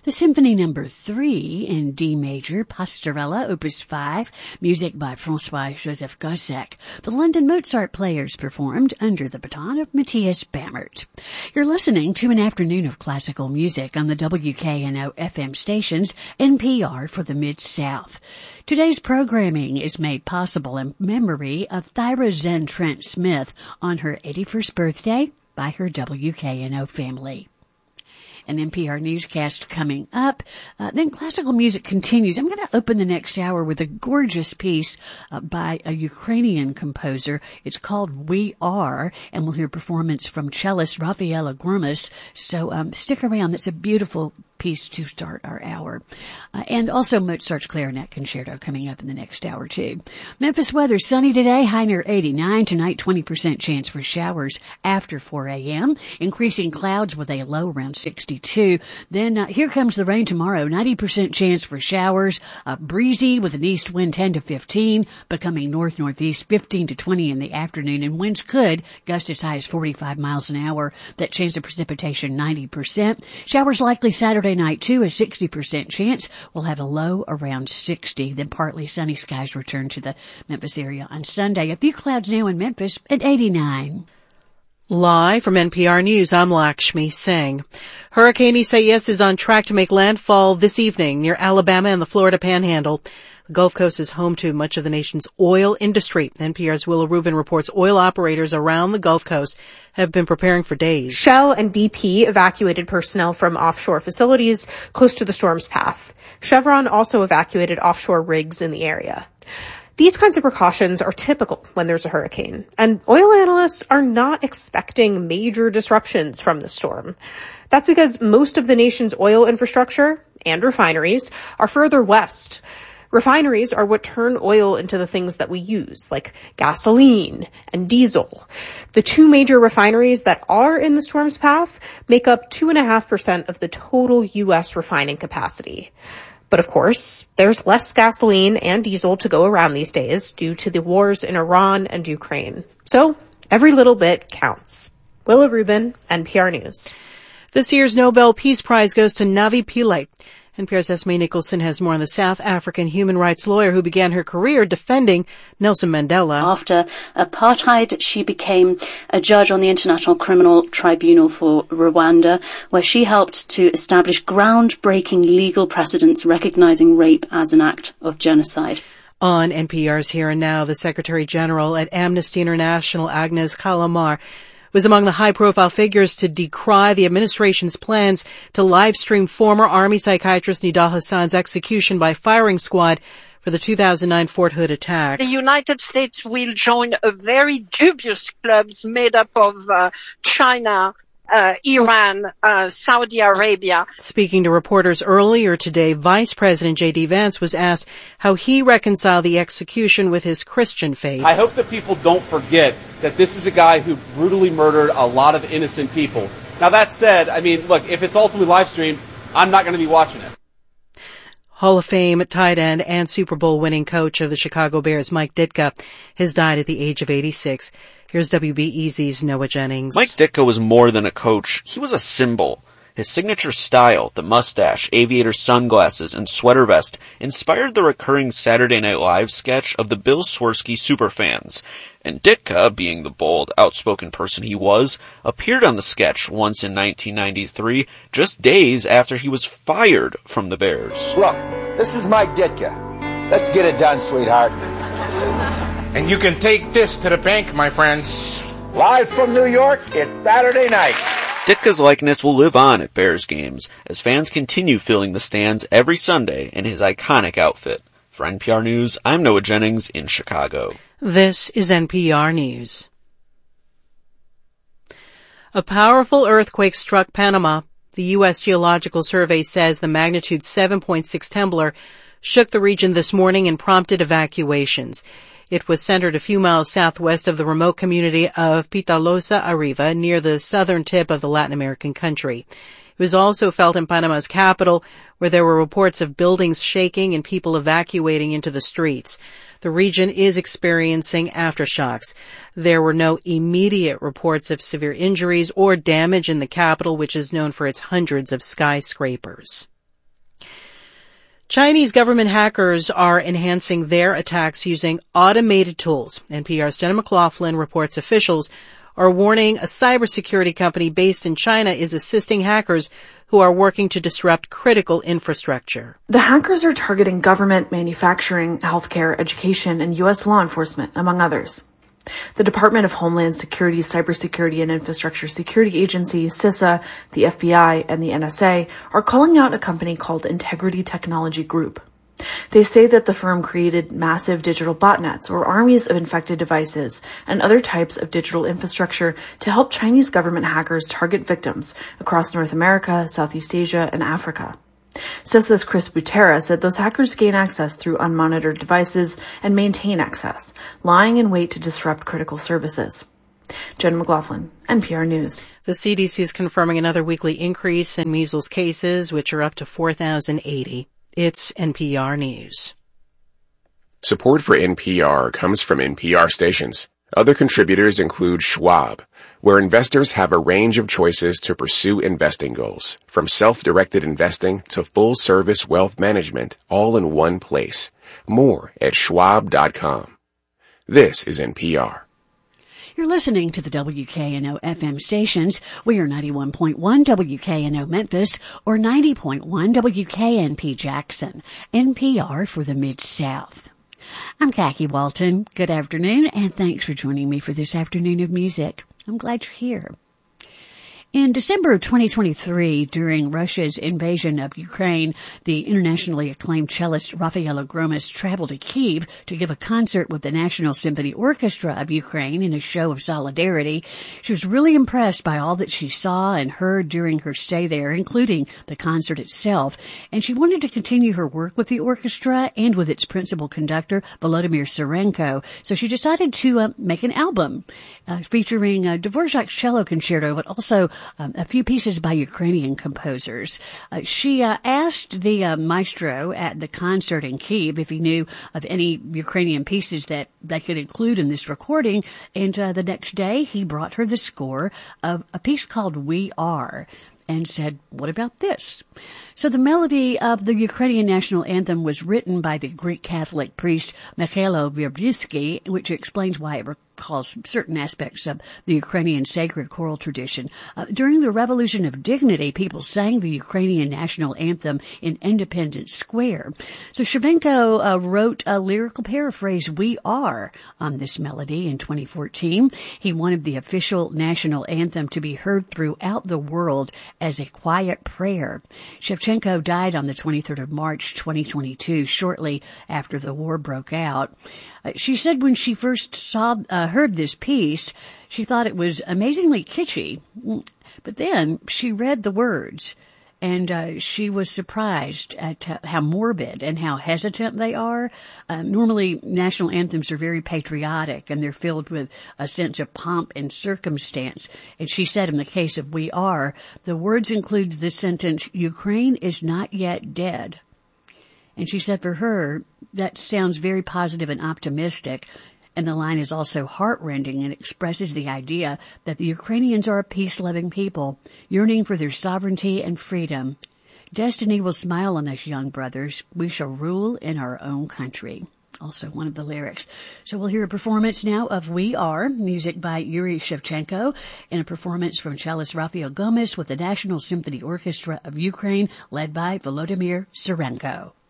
the Symphony No. 3 in D major, Pastorella, Opus 5, music by Francois-Joseph Gossec. The London Mozart Players performed under the baton of Matthias Bammert. You're listening to an afternoon of classical music on the WKNO FM stations, NPR for the Mid-South. Today's programming is made possible in memory of Thyra Zen Trent Smith on her 81st birthday by her WKNO family. An NPR newscast coming up. Then classical music continues. I'm going to open the next hour with a gorgeous piece by a Ukrainian composer. It's called We Are, and we'll hear performance from cellist Rafaela Grumas. So stick around. That's a beautiful piece to start our hour. And also Mozart's Clarinet Concerto coming up in the next hour, too. Memphis weather, sunny today, high near 89. Tonight, 20% chance for showers after 4 a.m. Increasing clouds with a low around 62. Then here comes the rain tomorrow, 90% chance for showers. Breezy with an east wind 10 to 15, becoming north-northeast 15 to 20 in the afternoon. And winds could gust as high as 45 miles an hour. That chance of precipitation, 90%. Showers likely Saturday night, too, a 60% chance. We'll have a low around 60. Then partly sunny skies return to the Memphis area on Sunday. A few clouds now in Memphis at 89. Live from NPR News, I'm Lakshmi Singh. Hurricane Isaias is on track to make landfall this evening near Alabama and the Florida Panhandle. The Gulf Coast is home to much of the nation's oil industry. NPR's Willa Rubin reports oil operators around the Gulf Coast have been preparing for days. Shell and BP evacuated personnel from offshore facilities close to the storm's path. Chevron also evacuated offshore rigs in the area. These kinds of precautions are typical when there's a hurricane, and oil analysts are not expecting major disruptions from the storm. That's because most of the nation's oil infrastructure and refineries are further west. Refineries are what turn oil into the things that we use, like gasoline and diesel. The two major refineries that are in the storm's path make up 2.5% of the total U.S. refining capacity. But of course, there's less gasoline and diesel to go around these days due to the wars in Iran and Ukraine. So every little bit counts. Willa Rubin, NPR News. This year's Nobel Peace Prize goes to Navi Pillay. NPR's Esme Nicholson has more on the South African human rights lawyer who began her career defending Nelson Mandela. After apartheid, she became a judge on the International Criminal Tribunal for Rwanda, where she helped to establish groundbreaking legal precedents recognizing rape as an act of genocide. On NPR's Here and Now, the Secretary General at Amnesty International, Agnes Kalamar, was among the high-profile figures to decry the administration's plans to live-stream former Army psychiatrist Nidal Hassan's execution by firing squad for the 2009 Fort Hood attack. The United States will join a very dubious club made up of China, Iran, Saudi Arabia. Speaking to reporters earlier today, Vice President J.D. Vance was asked how he reconciled the execution with his Christian faith. I hope that people don't forget that this is a guy who brutally murdered a lot of innocent people. Now, that said, I mean, look, if it's ultimately live streamed, I'm not going to be watching it. Hall of Fame tight end and Super Bowl winning coach of the Chicago Bears, Mike Ditka, has died at the age of 86. Here's WBEZ's Noah Jennings. Mike Ditka was more than a coach. He was a symbol. His signature style, the mustache, aviator sunglasses, and sweater vest, inspired the recurring Saturday Night Live sketch of the Bill Swirsky superfans. And Ditka, being the bold, outspoken person he was, appeared on the sketch once in 1993, just days after he was fired from the Bears. Look, this is Mike Ditka. Let's get it done, sweetheart. And you can take this to the bank, my friends. Live from New York, it's Saturday night. Ditka's likeness will live on at Bears games as fans continue filling the stands every Sunday in his iconic outfit. For NPR News, I'm Noah Jennings in Chicago. This is NPR News. A powerful earthquake struck Panama. The U.S. Geological Survey says the magnitude 7.6 temblor shook the region this morning and prompted evacuations. It was centered a few miles southwest of the remote community of Pitalosa Arriba near the southern tip of the Latin American country. It was also felt in Panama's capital, where there were reports of buildings shaking and people evacuating into the streets. The region is experiencing aftershocks. There were no immediate reports of severe injuries or damage in the capital, which is known for its hundreds of skyscrapers. Chinese government hackers are enhancing their attacks using automated tools. NPR's Jenna McLaughlin reports officials are warning a cybersecurity company based in China is assisting hackers who are working to disrupt critical infrastructure. The hackers are targeting government, manufacturing, healthcare, education, and U.S. law enforcement, among others. The Department of Homeland Security's Cybersecurity and Infrastructure Security Agency, CISA, the FBI, and the NSA are calling out a company called Integrity Technology Group. They say that the firm created massive digital botnets, or armies of infected devices, and other types of digital infrastructure to help Chinese government hackers target victims across North America, Southeast Asia, and Africa. CISA's Chris Butera said those hackers gain access through unmonitored devices and maintain access, lying in wait to disrupt critical services. Jen McLaughlin, NPR News. The CDC is confirming another weekly increase in measles cases, which are up to 4,080. It's NPR News. Support for NPR comes from NPR stations. Other contributors include Schwab, where investors have a range of choices to pursue investing goals, from self-directed investing to full-service wealth management, all in one place. More at schwab.com. This is NPR. You're listening to the WKNO FM stations. We are 91.1 WKNO Memphis or 90.1 WKNP Jackson. NPR for the Mid-South. I'm Khaki Walton. Good afternoon, and thanks for joining me for this afternoon of music. I'm glad you're here. In December of 2023, during Russia's invasion of Ukraine, the internationally acclaimed cellist Rafaela Gromis traveled to Kyiv to give a concert with the National Symphony Orchestra of Ukraine in a show of solidarity. She was really impressed by all that she saw and heard during her stay there, including the concert itself, and she wanted to continue her work with the orchestra and with its principal conductor, Volodymyr Serenko. So she decided to make an album featuring Dvorak's cello concerto, but also a few pieces by Ukrainian composers. She asked the maestro at the concert in Kyiv if he knew of any Ukrainian pieces that they could include in this recording, and the next day he brought her the score of a piece called We Are, and said, what about this? So the melody of the Ukrainian national anthem was written by the Greek Catholic priest Mikhailo Verbitsky, which explains why it recalls certain aspects of the Ukrainian sacred choral tradition. During the Revolution of Dignity, people sang the Ukrainian national anthem in Independence Square. So Shevchenko wrote a lyrical paraphrase, We Are, on this melody in 2014. He wanted the official national anthem to be heard throughout the world as a quiet prayer. Shevchenko died on the 23rd of March, 2022, shortly after the war broke out. She said when she first heard this piece, she thought it was amazingly kitschy. But then she read the words, and she was surprised at how morbid and how hesitant they are. Normally, national anthems are very patriotic, and they're filled with a sense of pomp and circumstance. And she said in the case of We Are, the words include the sentence, Ukraine is not yet dead. And she said for her, that sounds very positive and optimistic. And the line is also heartrending and expresses the idea that the Ukrainians are a peace-loving people, yearning for their sovereignty and freedom. Destiny will smile on us, young brothers. We shall rule in our own country. Also one of the lyrics. So we'll hear a performance now of We Are, music by Yuri Shevchenko, and a performance from cellist Rafael Gromis with the National Symphony Orchestra of Ukraine, led by Volodymyr Serenko.